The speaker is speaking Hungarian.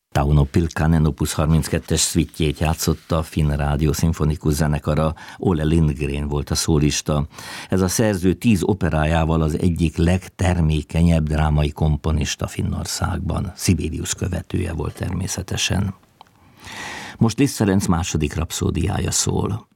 Tauno Pilkkanen opus 32-es szvittjét játszotta a Finn Rádió Szimfonikus Zenekara, Ole Lindgren volt a szólista. Ez a szerző 10 operájával az egyik legtermékenyebb drámai komponista Finnországban. Sibelius követője volt természetesen. Most Liszt Ferenc második rapszódiája szól.